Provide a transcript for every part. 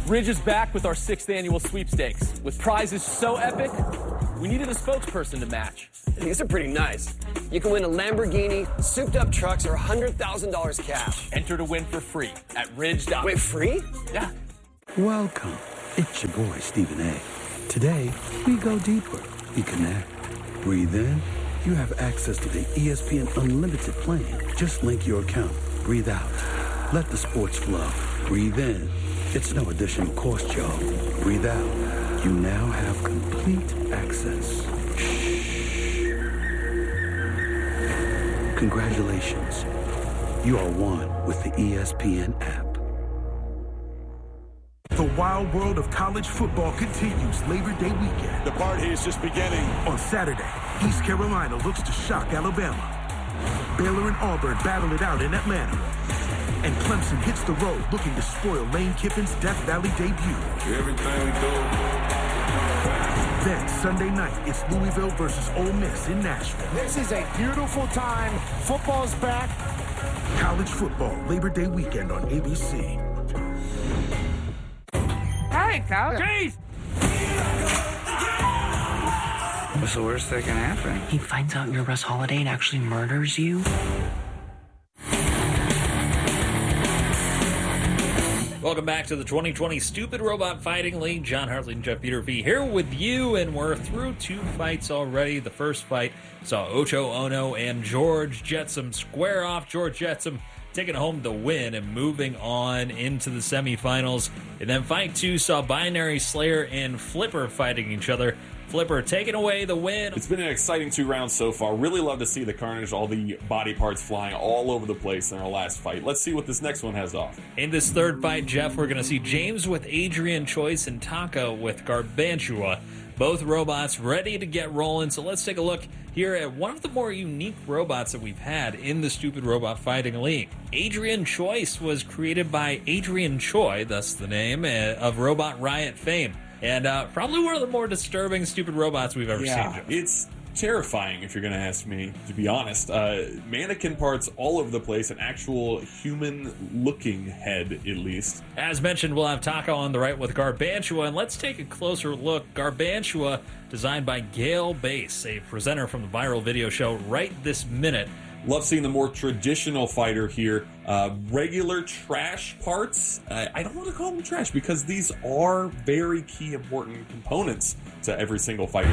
Ridge is back with our 6th annual sweepstakes. With prizes so epic, we needed a spokesperson to match. These are pretty nice. You can win a Lamborghini, souped-up trucks, or $100,000 cash. Enter to win for free at Ridge. Wait, free? Yeah. Welcome. It's your boy, Stephen A. Today, we go deeper. We connect. Breathe in. You have access to the ESPN Unlimited plan. Just link your account. Breathe out. Let the sports flow. Breathe in. It's no additional cost, y'all. Breathe out. You now have complete access. Shh. Congratulations. You are one with the ESPN app. The wild world of college football continues Labor Day weekend. The party is just beginning. On Saturday, East Carolina looks to shock Alabama. Baylor and Auburn battle it out in Atlanta. And Clemson hits the road looking to spoil Lane Kiffin's Death Valley debut. Everything we do. Then Sunday night, it's Louisville versus Ole Miss in Nashville. This is a beautiful time. Football's back. College football Labor Day weekend on ABC. Hey, Coach. Jeez! What's the worst that can happen? He finds out you're Russ Holiday and actually murders you. Welcome back to the 2020 Stupid Robot Fighting League. John Hartley and Jeff Peterfee here with you, and we're through 2 fights already. The first fight saw Ocho Ono and George Jetsam square off. George Jetsam taking home the win and moving on into the semifinals. And then fight 2 saw Binary Slayer and Flipper fighting each other. Flipper taking away the win. It's been an exciting 2 rounds so far. Really love to see the carnage, all the body parts flying all over the place in our last fight. Let's see what this next one has off. In this third fight, Jeff, we're going to see James with Adrian Choice and Taka with Garbantua. Both robots ready to get rolling. So let's take a look here at one of the more unique robots that we've had in the Stupid Robot Fighting League. Adrian Choice was created by Adrian Choi, thus the name, of Robot Riot fame. And probably one of the more disturbing stupid robots we've ever seen. It's terrifying, if you're going to ask me, to be honest. Mannequin parts all over the place, an actual human-looking head, at least. As mentioned, we'll have Taka on the right with Garbantua, and let's take a closer look. Garbantua, designed by Gail Bass, a presenter from the viral video show Right This Minute. Love seeing the more traditional fighter here. Regular trash parts. I don't want to call them trash because these are very key, important components to every single fighter.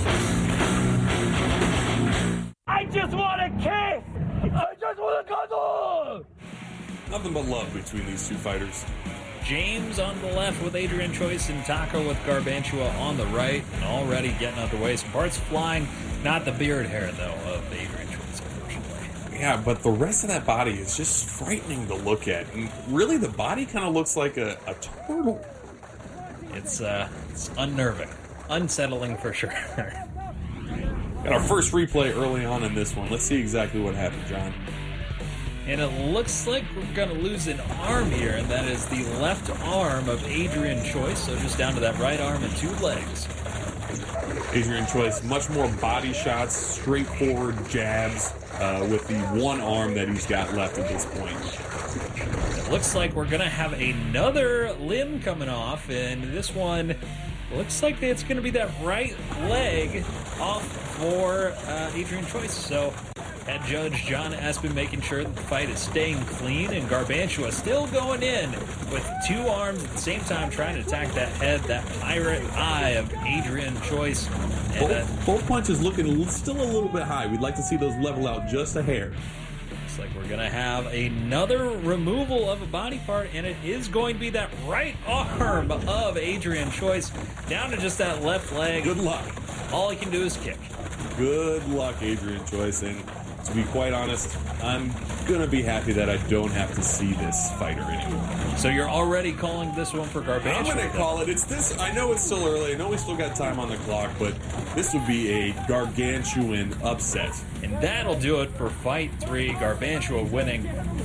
I just want a kiss! I just want a cuddle! Nothing but love between these 2 fighters. James on the left with Adrian Choice and Taka with Garbantua on the right, and already getting out the way. Some parts flying. Not the beard hair, though, of Adrian Choice, unfortunately. Yeah, but the rest of that body is just frightening to look at. And really, the body kind of looks like a turtle. It's unnerving. Unsettling for sure. Got our first replay early on in this one. Let's see exactly what happened, John. And it looks like we're going to lose an arm here, and that is the left arm of Adrian Choice, so just down to that right arm and 2 legs. Adrian Choice, much more body shots, straightforward jabs with the 1 arm that he's got left at this point. It looks like we're going to have another limb coming off, and this one looks like it's going to be that right leg off for Adrian Choice. So head judge John Espin making sure that the fight is staying clean, and Garbantua still going in with 2 arms at the same time trying to attack that head, that pirate eye of Adrian Choice. And, both punches looking still a little bit high. We'd like to see those level out just a hair. Looks like we're going to have another removal of a body part, and it is going to be that right arm of Adrian Choice down to just that left leg. Good luck. All he can do is kick. Good luck, Adrian Choice. And to be quite honest, I'm going to be happy that I don't have to see this fighter anymore. So you're already calling this one for Garbantua? I'm going to call it. It's this. I know it's still early. I know we still got time on the clock, but this would be a gargantuan upset. And that'll do it for fight 3. Garbantua winning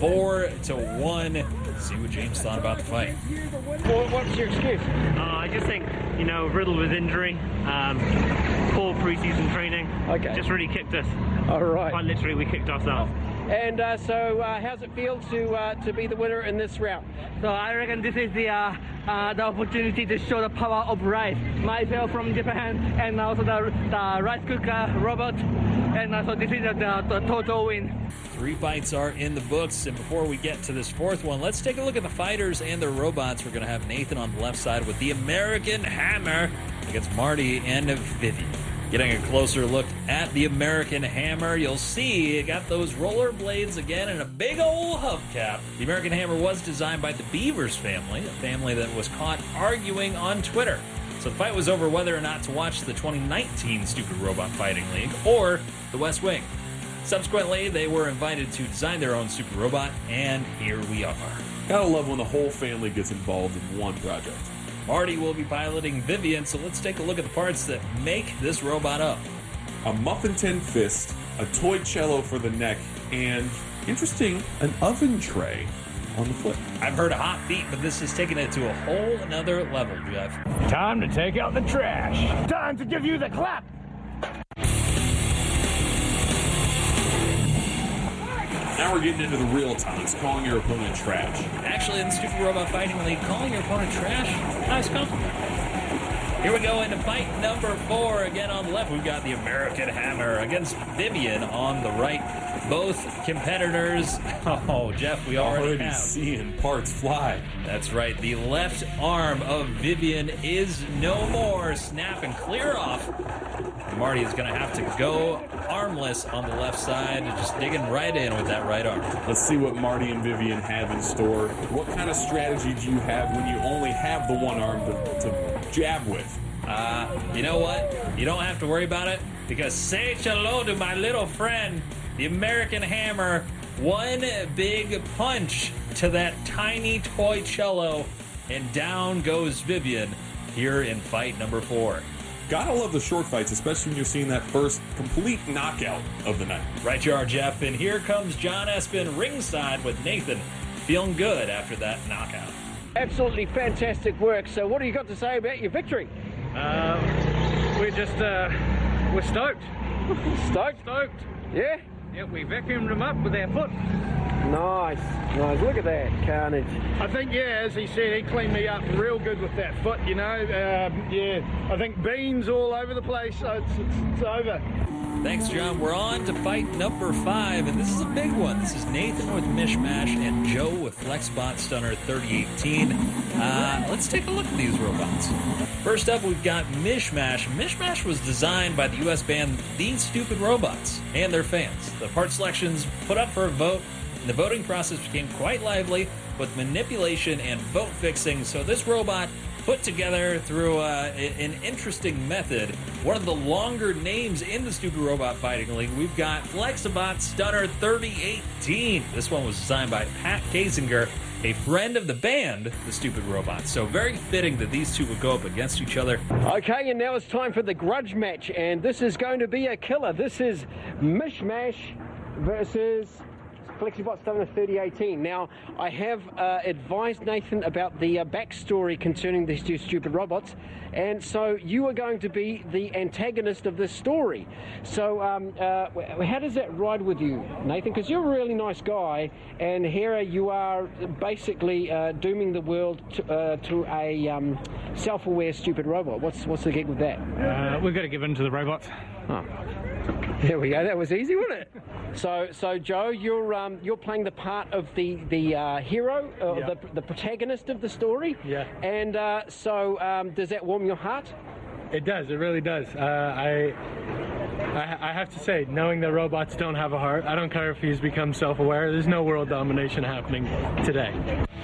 4-1. See what James thought about the fight. Well, what's your excuse? I just think, riddled with injury, poor preseason training. Okay. Just really kicked us. All right. Quite literally, we kicked ourselves. And so how's it feel to be the winner in this round? So I reckon this is the the opportunity to show the power of rice. Myself from Japan, and also the rice cooker robot, and also this is the total win. 3 fights are in the books, and before we get to this fourth one, let's take a look at the fighters and their robots. We're going to have Nathan on the left side with the American Hammer against Marty and Vivian. Getting a closer look at the American Hammer, you'll see it got those roller blades again and a big old hubcap. The American Hammer was designed by the Beavers family, a family that was caught arguing on Twitter. So the fight was over whether or not to watch the 2019 Stupid Robot Fighting League or the West Wing. Subsequently, they were invited to design their own Stupid Robot, and here we are. Gotta love when the whole family gets involved in one project. Marty will be piloting Vivian, so let's take a look at the parts that make this robot up. A muffin tin fist, a toy cello for the neck, and, interesting, an oven tray on the foot. I've heard a hot beat, but this is taking it to a whole another level, Jeff. Time to take out the trash. Time to give you the clap. Now we're getting into the real times, calling your opponent trash. Actually, in the Stupid Robot Fighting League, calling your opponent trash, nice compliment. Here we go into fight number 4. Again on the left, we've got the American Hammer against Vivian on the right. Both competitors, oh, Jeff, we already have. Seeing parts fly. That's right, the left arm of Vivian is no more. Snap and clear off. Marty is going to have to go armless on the left side, just digging right in with that right arm. Let's see what Marty and Vivian have in store. What kind of strategy do you have when you only have the one arm to jab with? You know what? You don't have to worry about it, because say hello to my little friend, the American Hammer. One big punch to that tiny toy cello, and down goes Vivian here in fight number 4. Gotta love the short fights, especially when you're seeing that first complete knockout of the night. Right you are, Jeff, and here comes John Espin ringside with Nathan, feeling good after that knockout. Absolutely fantastic work. So what do you got to say about your victory? We're stoked. Stoked? Yeah? Yeah, we vacuumed them up with our foot. Nice. Look at that carnage. I think, yeah, as he said, he cleaned me up real good with that foot, you know. I think beans all over the place, so it's over. Thanks, John. We're on to fight number 5, and this is a big one. This is Nathan with Mishmash and Joe with Flexbot Stunner 3018. Let's take a look at these robots. First up, we've got Mishmash. Mishmash was designed by the U.S. band The Stupid Robots and their fans. The part selections put up for a vote, and the voting process became quite lively with manipulation and vote fixing, so this robot put together through an interesting method. One of the longer names in the Stupid Robot Fighting League, we've got Flexbot Stunner 3018. This one was designed by Pat Kasinger, a friend of the band, The Stupid Robots. So very fitting that these two would go up against each other. Okay, and now it's time for the grudge match, and this is going to be a killer. This is Mishmash versus Flexbot Stunner 3018. Now, I have advised Nathan about the backstory concerning these two stupid robots, and so you are going to be the antagonist of this story. So, how does that ride with you, Nathan? Because you're a really nice guy, and here you are basically dooming the world to a self-aware stupid robot. What's the gig with that? We've got to give in to the robots. Oh. There we go. That was easy, wasn't it? So Joe, you're playing the part of the hero, the protagonist of the story. Yeah. And does that warm your heart? It does. It really does. I have to say, knowing that robots don't have a heart, I don't care if he's become self-aware. There's no world domination happening today.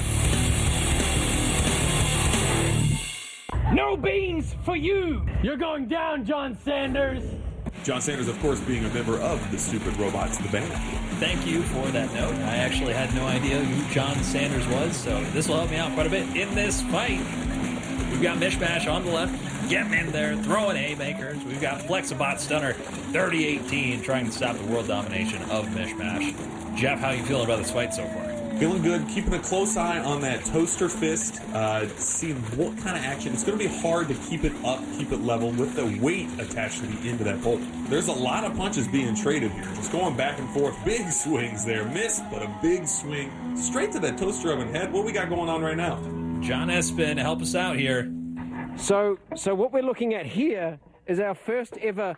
No beans for you! You're going down, John Sanders! John Sanders, of course, being a member of the Stupid Robots, the band. Thank you for that note. I actually had no idea who John Sanders was, so this will help me out quite a bit in this fight. We've got Mishmash on the left, getting in there, throwing haymakers. We've got Flexbot Stunner 3018 trying to stop the world domination of Mishmash. Jeff, how are you feeling about this fight so far? Feeling good, keeping a close eye on that toaster fist, seeing what kind of action. It's going to be hard to keep it up, keep it level with the weight attached to the end of that bolt. There's a lot of punches being traded here, just going back and forth. Big swings there, missed, but a big swing straight to that toaster oven head. What we got going on right now? John Espen, help us out here. So what we're looking at here is our first ever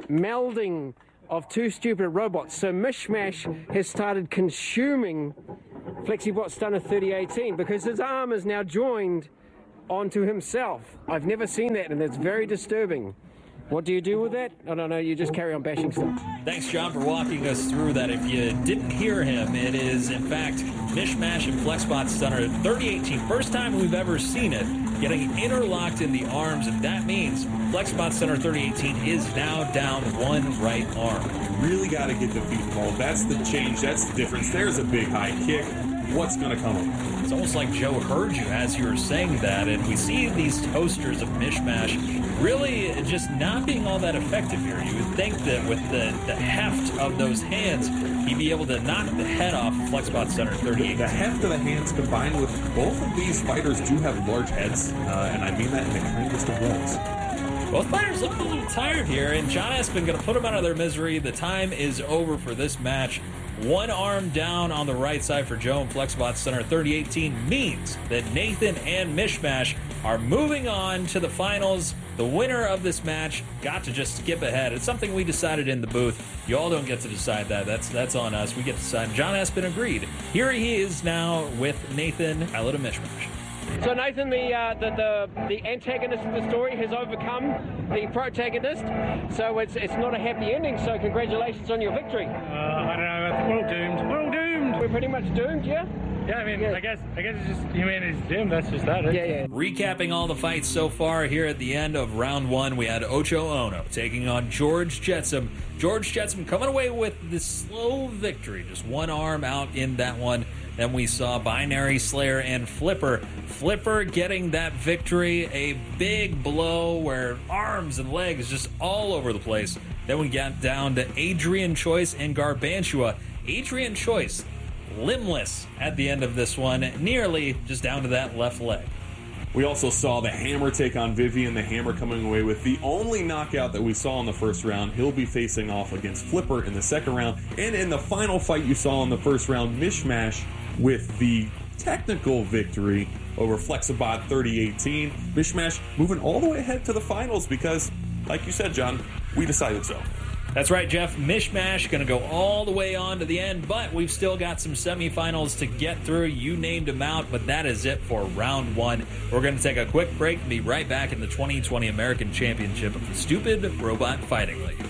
melding of two stupid robots. So Mishmash has started consuming FlexiBot Stunner 3018 because his arm is now joined onto himself. I've never seen that, and that's very disturbing. What do you do with that? I don't know, you just carry on bashing stuff. Thanks, John, for walking us through that. If you didn't hear him, it is, in fact, Mishmash and FlexiBot Stunner 3018. First time we've ever seen it, getting interlocked in the arms, and that means FlexiBot Stunner 3018 is now down one right arm. You really got to get the feet involved. That's the change. That's the difference. There's a big high kick. What's going to come up? It's almost like Joe heard you as you were saying that, and we see these toasters of Mishmash really just not being all that effective here. You would think that with the heft of those hands, he'd be able to knock the head off of FlexiBot Stunner 38. The heft of the hands combined with both of these fighters do have large heads, and I mean that in the kindest of ways. Both fighters look a little tired here, and John Espen going to put them out of their misery. The time is over for this match. One arm down on the right side for Joe and FlexiBot Stunner 3018 means that Nathan and Mishmash are moving on to the finals. The winner of this match got to just skip ahead. It's something we decided in the booth. You all don't get to decide that. That's on us. We get to decide. John Espen agreed. Here he is now with Nathan, pilot of Mishmash. So Nathan, the antagonist of the story has overcome the protagonist. So it's not a happy ending. So congratulations on your victory. I don't know. We're all doomed. We're all doomed. We're pretty much doomed, yeah. Yeah, I mean, yeah. I guess it's just humanity's doomed. That's just that. Yeah. Recapping all the fights so far here at the end of round one, we had Ocho Ono taking on George Jetsam. George Jetsam coming away with the slow victory, just one arm out in that one. Then we saw Binary Slayer and Flipper. Flipper getting that victory, a big blow where arms and legs just all over the place. Then we got down to Adrian Choice and Garbantua. Adrian Choice, limbless at the end of this one, nearly just down to that left leg. We also saw the Hammer take on Vivian. The Hammer coming away with the only knockout that we saw in the first round. He'll be facing off against Flipper in the second round. And in the final fight you saw in the first round, Mishmash with the technical victory over FlexiBot 3018. Mishmash moving all the way ahead to the finals because, like you said, John, we decided so. That's right, Jeff. Mishmash going to go all the way on to the end, but we've still got some semifinals to get through. You named them out, but that is it for round one. We're going to take a quick break and be right back in the 2020 American Championship of the Stupid Robot Fighting League.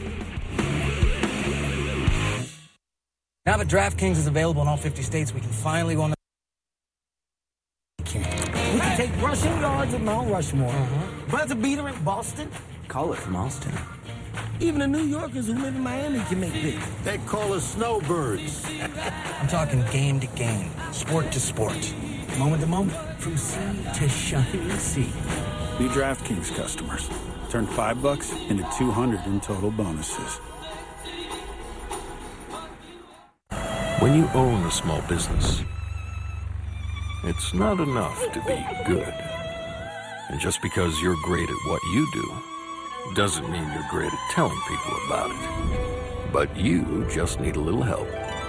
Now that DraftKings is available in all 50 states, we can finally go on the... We can take rushing yards at Mount Rushmore. Buzzer beater in Boston. Call it from Austin. Even the New Yorkers who live in Miami can make this. They call us snowbirds. I'm talking game to game, sport to sport, moment to moment, from sea to shining sea. New DraftKings customers. Turn $5 into $200 in total bonuses. When you own a small business, it's not enough to be good. And just because you're great at what you do doesn't mean you're great at telling people about it. But you just need a little help.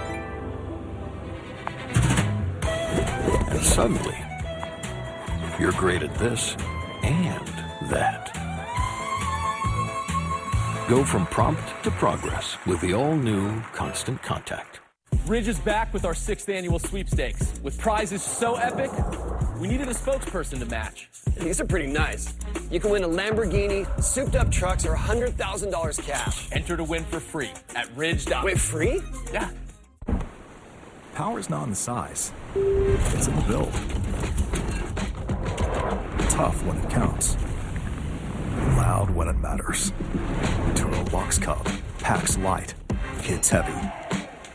And suddenly, you're great at this and that. Go from prompt to progress with the all-new Constant Contact. Ridge is back with our 6th annual sweepstakes. With prizes so epic, we needed a spokesperson to match. These are pretty nice. You can win a Lamborghini, souped-up trucks, or $100,000 cash. Enter to win for free at ridge.com. Wait, free? Yeah. Power's not in the size. It's in the build. Tough when it counts. Loud when it matters. Turo Box Cub. Packs light. Hits heavy.